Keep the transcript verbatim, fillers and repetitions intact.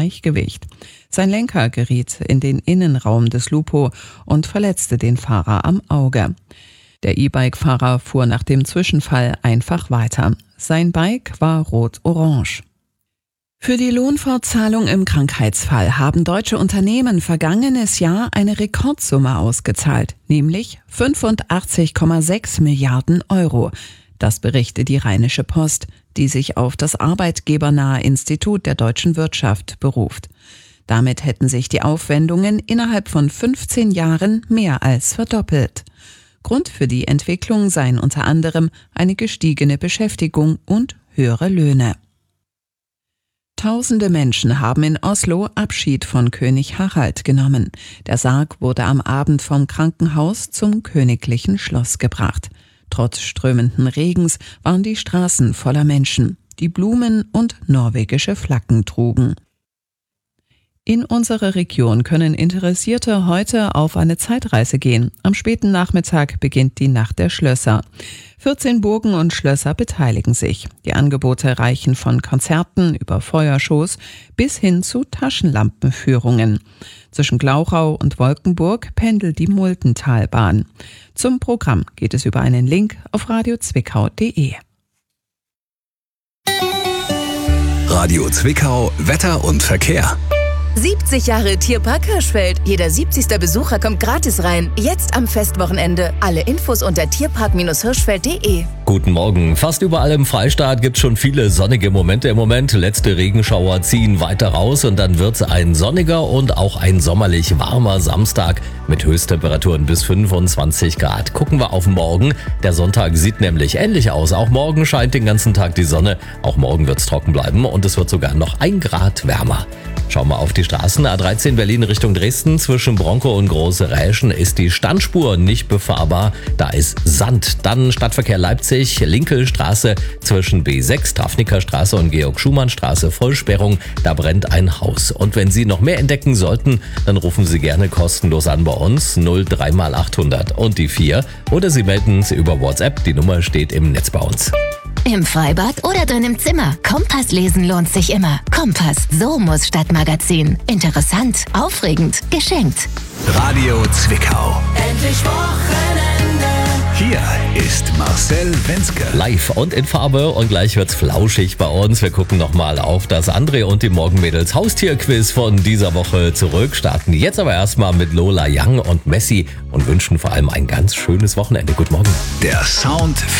Gleichgewicht. Sein Lenker geriet in den Innenraum des Lupo und verletzte den Fahrer am Auge. Der E-Bike-Fahrer fuhr nach dem Zwischenfall einfach weiter. Sein Bike war rot-orange. Für die Lohnfortzahlung im Krankheitsfall haben deutsche Unternehmen vergangenes Jahr eine Rekordsumme ausgezahlt, nämlich fünfundachtzig Komma sechs Milliarden Euro. Das berichtet die Rheinische Post, die sich auf das arbeitgebernahe Institut der deutschen Wirtschaft beruft. Damit hätten sich die Aufwendungen innerhalb von fünfzehn Jahren mehr als verdoppelt. Grund für die Entwicklung seien unter anderem eine gestiegene Beschäftigung und höhere Löhne. Tausende Menschen haben in Oslo Abschied von König Harald genommen. Der Sarg wurde am Abend vom Krankenhaus zum königlichen Schloss gebracht. Trotz strömenden Regens waren die Straßen voller Menschen, die Blumen und norwegische Flaggen trugen. In unserer Region können Interessierte heute auf eine Zeitreise gehen. Am späten Nachmittag beginnt die Nacht der Schlösser. vierzehn Burgen und Schlösser beteiligen sich. Die Angebote reichen von Konzerten über Feuershows bis hin zu Taschenlampenführungen. Zwischen Glauchau und Wolkenburg pendelt die Multentalbahn. Zum Programm geht es über einen Link auf radio zwickau punkt de. Radio Zwickau, Wetter und Verkehr. siebzig Jahre Tierpark Hirschfeld. Jeder siebzigste Besucher kommt gratis rein. Jetzt am Festwochenende. Alle Infos unter tierpark Hirschfeld punkt de. Guten Morgen. Fast überall im Freistaat gibt es schon viele sonnige Momente im Moment. Letzte Regenschauer ziehen weiter raus und dann wird es ein sonniger und auch ein sommerlich warmer Samstag mit Höchsttemperaturen bis fünfundzwanzig Grad. Gucken wir auf morgen. Der Sonntag sieht nämlich ähnlich aus. Auch morgen scheint den ganzen Tag die Sonne. Auch morgen wird es trocken bleiben und es wird sogar noch ein Grad wärmer. Schauen wir auf die Straßen. A dreizehn Berlin Richtung Dresden. Zwischen Bronco und Große Räschen ist die Standspur nicht befahrbar. Da ist Sand. Dann Stadtverkehr Leipzig, Linkelstraße zwischen B sechs, Trafniker-Straße und Georg-Schumann-Straße Vollsperrung. Da brennt ein Haus. Und wenn Sie noch mehr entdecken sollten, dann rufen Sie gerne kostenlos an bei uns null drei mal achthundert und die vier oder Sie melden es über WhatsApp. Die Nummer steht im Netz bei uns. Im Freibad oder drin im Zimmer. Kompass lesen lohnt sich immer. Kompass, so muss Stadtmagazin. Interessant, aufregend, geschenkt. Radio Zwickau. Endlich Wochenende. Hier ist Marcel Wenzke. Live und in Farbe und gleich wird's flauschig bei uns. Wir gucken nochmal auf das André und die Morgenmädels Haustierquiz von dieser Woche zurück. Starten jetzt aber erstmal mit Lola Young und Messi und wünschen vor allem ein ganz schönes Wochenende. Guten Morgen. Der Sound